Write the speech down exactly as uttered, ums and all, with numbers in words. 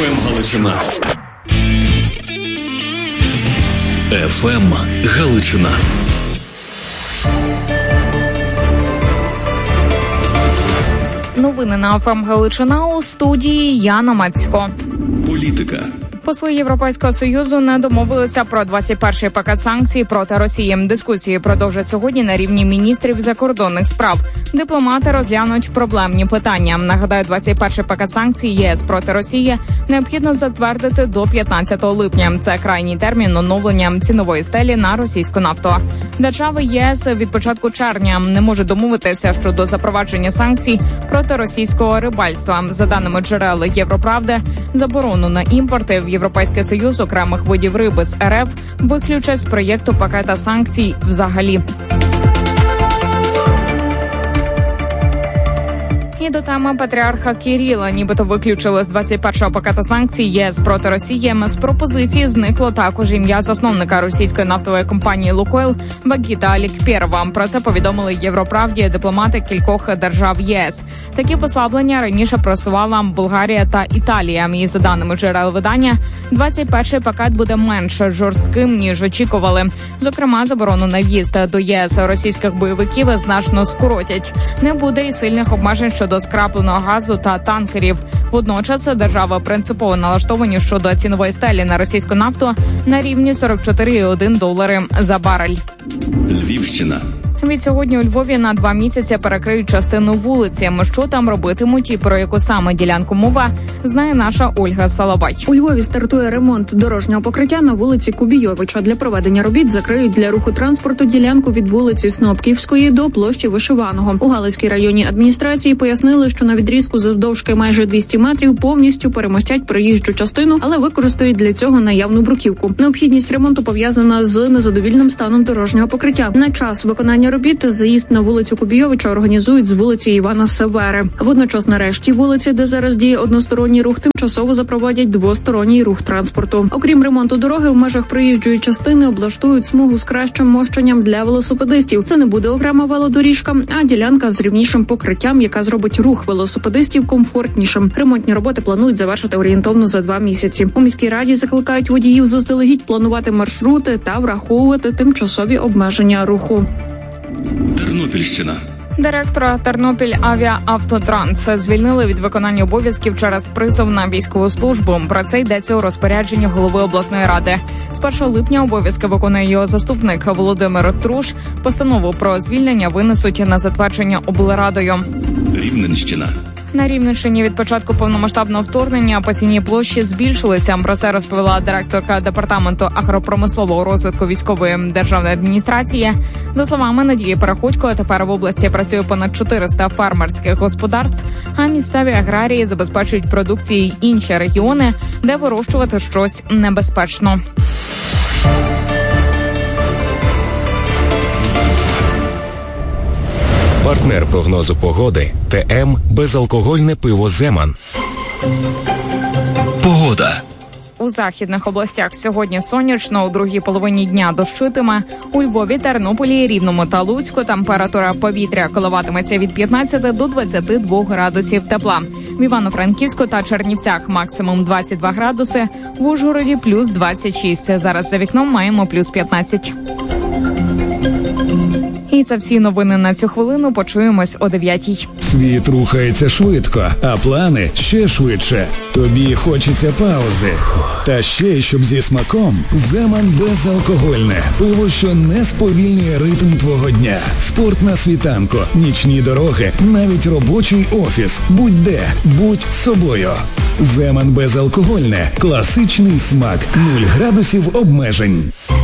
еф ем Галичина. еф ем Галичина. Новини на еф ем Галичина, у студії Яна Мацько. Політика. Посли Європейського Союзу не домовилися про двадцять перший пакет санкцій проти Росії. Дискусії продовжать сьогодні на рівні міністрів закордонних справ. Дипломати розглянуть проблемні питання. Нагадаю, двадцять перший пакет санкцій ЄС проти Росії необхідно затвердити до п'ятнадцятого липня. Це крайній термін оновлення цінової стелі на російську нафту. Держави ЄС від початку червня не можуть домовитися щодо запровадження санкцій проти російського рибальства. За даними джерел Європравди, заборону на імпорти в Європейський Союз окремих видів риби з РФ виключать з проєкту пакета санкцій взагалі. І до теми патріарха Кіріла. Нібито виключили з двадцять першого пакета санкцій ЄС проти Росії. З пропозиції зникло також ім'я засновника російської нафтової компанії «Лукойл» Багіта Алікперова. Про це повідомили Європравді дипломати кількох держав ЄС. Такі послаблення раніше просувала Болгарія та Італія. І за даними джерел видання, двадцять перший пакет буде менш жорстким, ніж очікували. Зокрема, заборону на в'їзд до ЄС російських бойовиків значно скоротять. Не буде і сильних обмежень щодо до скрапленого газу та танкерів. Водночас держави принципово налаштовані щодо цінової стелі на російську нафту на рівні сорок чотири цілих одна десята долари за барель. Львівщина. Від сьогодні у Львові на два місяці перекриють частину вулиці. Що там робитимуть і про яку саме ділянку мова, знає наша Ольга Салабай. У Львові стартує ремонт дорожнього покриття на вулиці Кубійовича. Для проведення робіт закриють для руху транспорту ділянку від вулиці Снопківської до площі Вишиваного. У Галицькій районній адміністрації пояснили, що на відрізку завдовжки майже двісті метрів повністю перемостять проїжджу частину, але використають для цього наявну бруківку. Необхідність ремонту пов'язана з незадовільним станом дорожнього покриття. На час виконання робіт заїзд на вулицю Кубійовича організують з вулиці Івана Севери. Водночас на решті вулиці, де зараз діє односторонній рух, тимчасово запровадять двосторонній рух транспорту. Окрім ремонту дороги, в межах проїжджої частини облаштують смугу з кращим мощенням для велосипедистів. Це не буде окрема велодоріжка, а ділянка з рівнішим покриттям, яка зробить рух велосипедистів комфортнішим. Ремонтні роботи планують завершити орієнтовно за два місяці. У міській раді закликають водіїв заздалегідь планувати маршрути та враховувати тимчасові обмеження руху. Тернопільщина. Директора Тернопіль Авіаавтотранс звільнили від виконання обов'язків через призов на військову службу. Про це йдеться у розпорядженні голови обласної ради. З першого липня обов'язки виконує його заступник Володимир Труш. Постанову про звільнення винесуть на затвердження облрадою. Рівненщина. На Рівненщині від початку повномасштабного вторгнення посівні площі збільшилися. Про це розповіла директорка департаменту агропромислового розвитку військової державної адміністрації. За словами Надії Переходько, тепер в області працює понад чотириста фермерських господарств, а місцеві аграрії забезпечують продукцією інші регіони, де вирощувати щось небезпечно. Партнер прогнозу погоди – ТМ «Безалкогольне пиво Земан». Погода. У західних областях сьогодні сонячно, у другій половині дня дощитиме. У Львові, Тернополі, Рівному та Луцьку температура повітря коливатиметься від п'ятнадцяти до двадцяти двох градусів тепла. В Івано-Франківську та Чернівцях максимум двадцять два градуси, в Ужгороді плюс двадцять шість. Зараз за вікном маємо плюс п'ятнадцять. І це всі новини на цю хвилину. Почуємось о дев'ятій. Світ рухається швидко, а плани ще швидше. Тобі хочеться паузи. Та ще, щоб зі смаком, Земан безалкогольне. Пиво, що не сповільнює ритм твого дня. Спорт на світанку, нічні дороги, навіть робочий офіс. Будь-де, будь собою. Земан безалкогольне. Класичний смак. Нуль градусів обмежень.